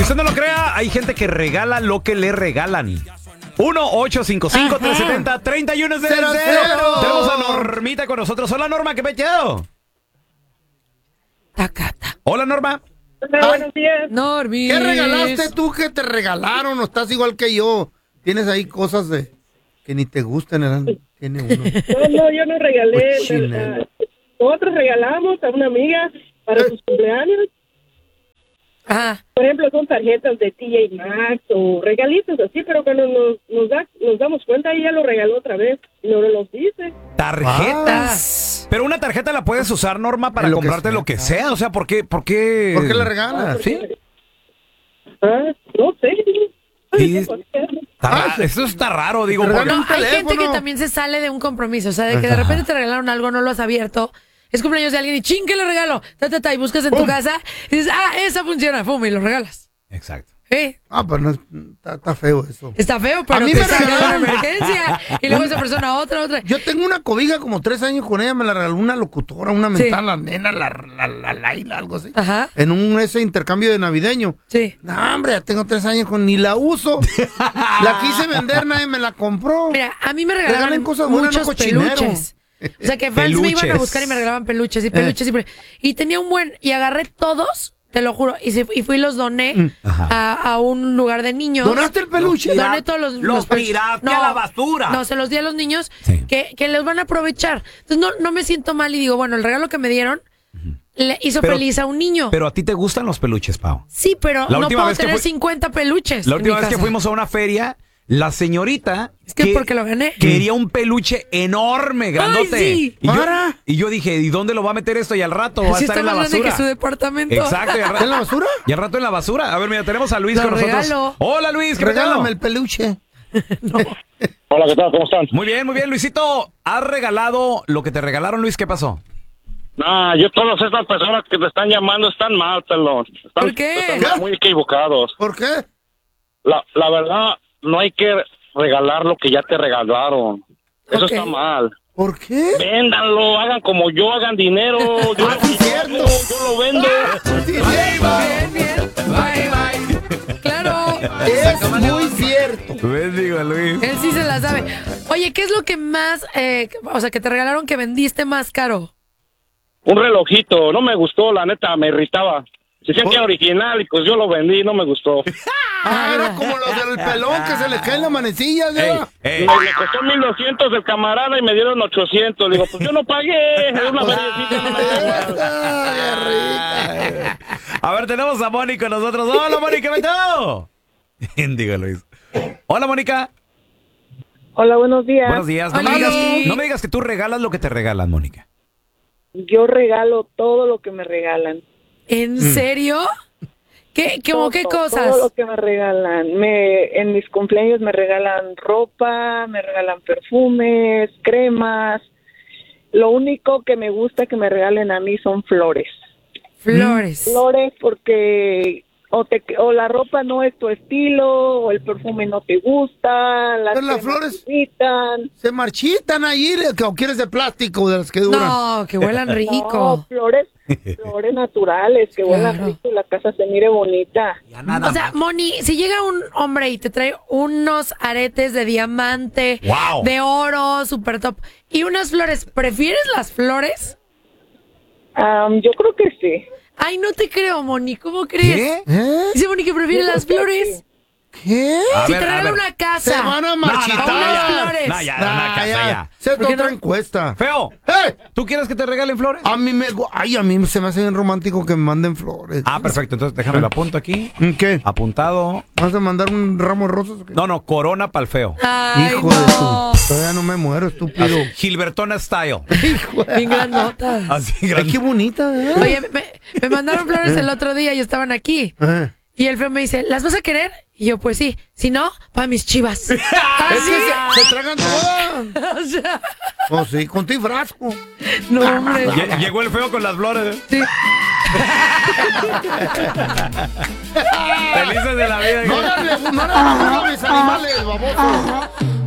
usted no lo crea, hay gente que regala lo que le regalan. 1-855-370-3100. Tenemos a Normita con nosotros. Hola, Norma, ¿qué pecheado? Tacata. Hola, Norma. Hola, buenos días. Normis. ¿Qué regalaste tú que te regalaron? ¿O estás igual que yo? Tienes ahí cosas que ni te gustan, tiene uno. No, yo no regalé. Cochinero. Nosotros regalamos a una amiga para sus cumpleaños. Ajá. Por ejemplo, son tarjetas de TJ Maxx o regalitos así, pero cuando nos damos cuenta, ella lo regaló otra vez y no nos dice. Tarjetas. Pero una tarjeta la puedes usar, Norma, para comprarte lo que sea. O sea, ¿por qué? ¿Por qué la regalas? ¿Sí? No sé. Sí. Eso está raro, digo. No, hay gente que también se sale de un compromiso. O sea, de que de repente te regalaron algo, no lo has abierto. Es cumpleaños de alguien y ¡chin! ¿Qué le regalo? Y buscas en tu casa y dices, esa funciona, ¡pum! Y lo regalas. Exacto. Pero no, está feo eso. Está feo, pero a mí te me saca regalaron una emergencia. Y luego esa persona otra. Yo tengo una cobija como 3 años con ella, me la regaló una locutora, una mental, la nena, la Laila, algo así. Ajá. En ese intercambio de navideño. Sí. No, hombre, ya tengo 3 años ni la uso. La quise vender, nadie me la compró. Mira, a mí me regalaron cosas muchos buenas, no peluches. O sea, que fans me iban a buscar y me regalaban peluches y peluches y tenía un buen, y agarré todos, te lo juro, y fui y los doné a un lugar de niños. ¿Donaste el peluche? Doné todos los tiraste a la basura. No, se los di a los niños que los van a aprovechar. Entonces no me siento mal y digo, bueno, el regalo que me dieron le hizo feliz a un niño. Pero a ti te gustan los peluches, Pau. Sí, pero no puedo tener 50 peluches. La última vez que fuimos a una feria, la señorita porque lo gané. Quería un peluche enorme, grandote. Ay, sí. Y yo dije, ¿y dónde lo va a meter esto? Y al rato va a estar en la basura. Que su departamento. Exacto. Y al rato, ¿en la basura? Y al rato en la basura. A ver, mira, tenemos a Luis con nosotros. Hola, Luis, ¿qué regálame el peluche. No. Hola, ¿qué tal? ¿Cómo están? Muy bien, Luisito. ¿Has regalado lo que te regalaron, Luis? ¿Qué pasó? Yo todas estas personas que te están llamando están mal, pelón. ¿Por qué? Están muy equivocados. ¿Por qué? La verdad, no hay que regalar lo que ya te regalaron. Eso está mal. ¿Por qué? Véndanlo, hagan como yo, hagan dinero. Yo lo vendo. Bien. Bye. Claro. Es muy cierto. Bendigo, Luis. Él sí se la sabe. Oye, ¿qué es lo que más, que te regalaron que vendiste más caro? Un relojito, no me gustó, la neta, me irritaba. Decían que era original y pues yo lo vendí, no me gustó. Era como los del pelón que se le caen las manecillas, ¿ya? Me costó 1,200 el camarada y me dieron 800. Digo, pues yo no pagué. Es una A ver, tenemos a Mónica con nosotros. Hola, Mónica, ¿qué tal? Digo, Luis. Hola, Mónica. Hola, buenos días. Buenos días. No me digas que tú regalas lo que te regalan, Mónica. Yo regalo todo lo que me regalan. ¿En serio? ¿Qué cosas? Todo lo que me regalan. En mis cumpleaños me regalan ropa, me regalan perfumes, cremas. Lo único que me gusta que me regalen a mí son flores. Flores. Flores porque o la ropa no es tu estilo, o el perfume no te gusta, pero las flores se marchitan ahí, o quieres de plástico, de las que duran. No, que huelan rico. No, flores naturales, que huelan rico y la casa se mire bonita. O sea, Moni, si llega un hombre y te trae unos aretes de diamante, de oro, super top, y unas flores, ¿prefieres las flores? Yo creo que sí. Ay, no te creo, Moni, ¿cómo crees? Dice Moni que prefiere las flores. ¿Qué? Si te regalan una casa. Se van a marchitar. Unas flores. Ya. Se otra encuesta. Feo. ¿Tú quieres que te regalen flores? A mí se me hace bien romántico que me manden flores. Perfecto. Entonces déjame lo apunto aquí. ¿Qué? Apuntado. ¿Vas a mandar un ramo de rosas? No, corona para el feo. Ay, hijo de tu. Todavía no me muero, estúpido. Gilbertona style. Bien grandota. Así grande. Ay, qué bonita, ¿verdad? Oye, me mandaron flores el otro día y estaban aquí. Y el feo me dice, ¿las vas a querer? Y yo, pues sí. Si no, para mis chivas. Es que se tragan todas. O sea. Oh, sí, con tu frasco. No, hombre. Llegó el feo con las flores. Sí. Felices de la vida. No, mis animales, baboso.